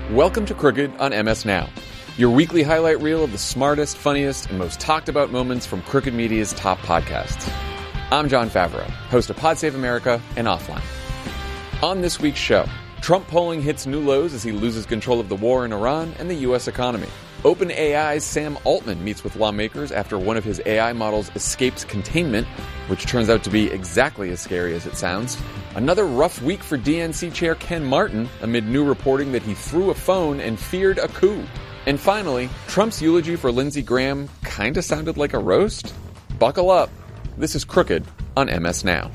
Welcome to Crooked on MS Now, your weekly highlight reel of the smartest, funniest, and most talked about moments from Crooked Media's top podcasts. I'm Jon Favreau, host of Pod Save America and Offline. On this week's show, Trump polling hits new lows as he loses control of the war in Iran and the U.S. economy. OpenAI's Sam Altman meets with lawmakers after one of his AI models escapes containment, which turns out to be exactly as scary as it sounds. Another rough week for DNC Chair Ken Martin amid new reporting that he threw a phone and feared a coup. And finally, Trump's eulogy for Lindsey Graham kinda sounded like a roast? Buckle up. This is Crooked on MS Now.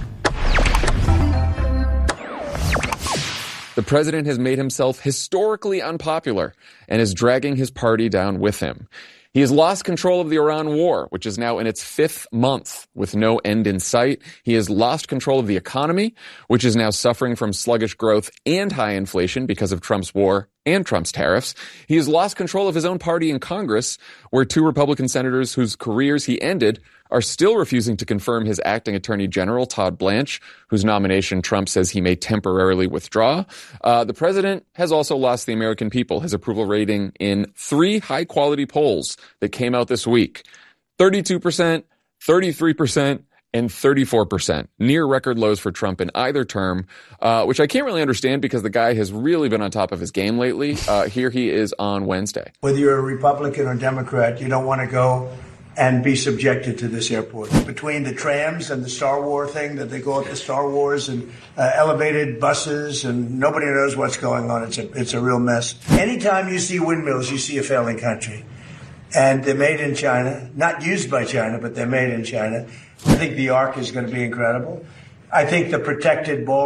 The president has made himself historically unpopular and is dragging his party down with him. He has lost control of the Iran war, which is now in its 5th month with no end in sight. He has lost control of the economy, which is now suffering from sluggish growth and high inflation because of Trump's war and Trump's tariffs. He has lost control of his own party in Congress, where 2 Republican senators whose careers he ended are still refusing to confirm his acting attorney general, Todd Blanche, whose nomination Trump says he may temporarily withdraw. The president has also lost the American people, his approval rating in 3 high-quality polls that came out this week. 32%, 33%, and 34%. Near record lows for Trump in either term, which I can't really understand because the guy has really been on top of his game lately. Here he is on Wednesday. Whether you're a Republican or Democrat, you don't want to go and be subjected to this airport. Between the trams and the Star Wars thing that they call it the Star Wars and elevated buses and nobody knows what's going on. It's a real mess. Anytime you see windmills, you see a failing country. And they're made in China, not used by China, but they're made in China. I think the Ark is going to be incredible. I think the protected ball